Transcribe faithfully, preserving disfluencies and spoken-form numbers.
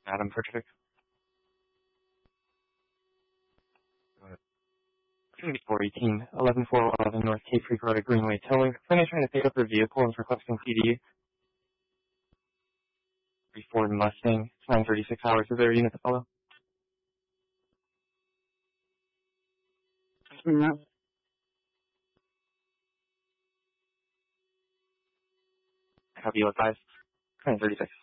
Adam Perchik. four eighteen, eleven four eleven North Cape Creek Road at Greenway Tiller. Somebody trying to pick up their vehicle and is requesting P D. Ford Mustang, nine thirty-six hours. Is there a unit to follow? Copy, advised. nine thirty-six.